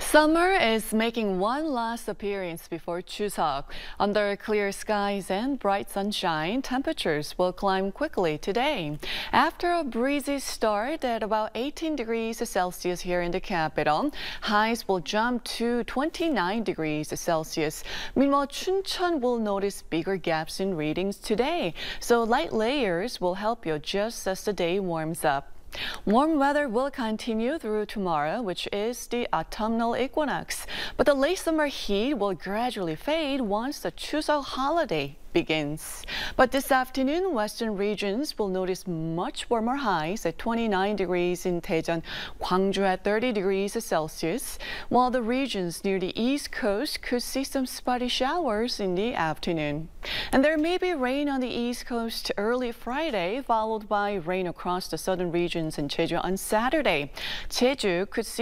Summer is making one last appearance before Chuseok. Under clear skies and bright sunshine, temperatures will climb quickly today. After a breezy start at about 18 degrees Celsius here in the capital, highs will jump to 29 degrees Celsius. Meanwhile, Chuncheon will notice bigger gaps in readings today, so light layers will help you adjust as the day warms up. Warm weather will continue through tomorrow, which is the autumnal equinox. But the late summer heat will gradually fade once the Chuseok holiday begins. But this afternoon, western regions will notice much warmer highs at 29 degrees in Daejeon, Gwangju at 30 degrees Celsius, while the regions near the east coast could see some spotty showers in the afternoon. And there may be rain on the east coast early Friday, followed by rain across the southern regions in Jeju on Saturday. Jeju could see